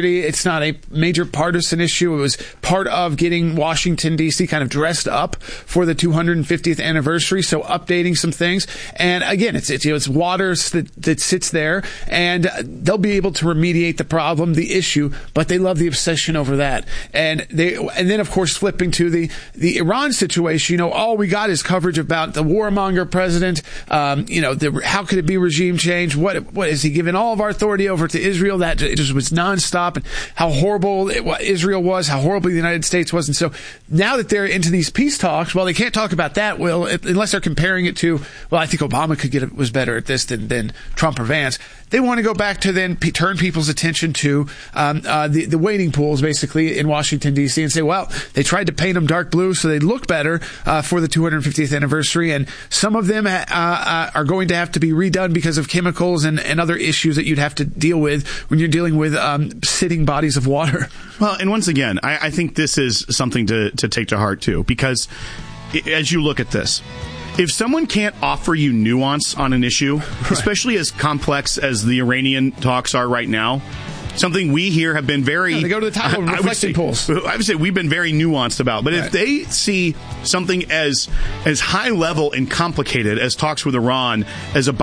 security. It's not a major partisan issue. It was part of getting Washington, D C kind of dressed up for the two hundred fiftieth anniversary, so updating some things. And again, it's, it's, you know, it's water that, that sits there, and they'll be able to remediate the problem, the issue, but they love the obsession over that. And they, and then, of course, flipping to the, the Iran situation, you know, all we got is coverage about the warmonger president. Um, you know, the, how could it be regime change? What, what is he giving all of our authority over to Israel? That it just was nonstop, and how horrible it, what Israel was, how horrible the United States was. And so now that they're into these peace talks, well, they can't talk about that, well, unless they're comparing it to, well, I think Obama could get was better at this than, than Trump or Vance. They want to go back to then p- turn people's attention to um, uh, the, the waiting pools, basically, in Washington, D C, and say, well, they tried to paint them dark blue so they'd look better uh, for the two hundred fiftieth anniversary, and some of them uh, uh, are going to have to be redone because of chemicals and, and other issues that you'd have to deal with when you're dealing with um, sitting bodies of water. Well, and once again, I, I think this is something to, to take to heart, too, because as you look at this, if someone can't offer you nuance on an issue, right, especially as complex as the Iranian talks are right now, something we here have been very... Yeah, they go to the top of reflection pools. I would say we've been very nuanced about. But right, if they see something as as high level and complicated as talks with Iran as a